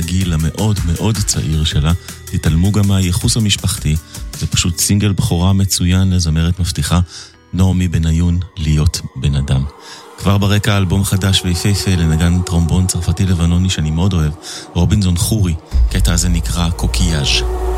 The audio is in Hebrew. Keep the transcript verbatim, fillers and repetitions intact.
הגיל המאוד מאוד צעיר שלה, תתעלמו גם מהייחוס המשפחתי, זה פשוט סינגל בחורה מצוין לזמרת מבטיחה, נעמי בניון, להיות בן אדם. כבר ברקע אלבום חדש ויפהפה לנגן טרומבון צרפתי לבנוני שאני מאוד אוהב, רובינזון חורי, קטע הזה נקרא קוקיאז'.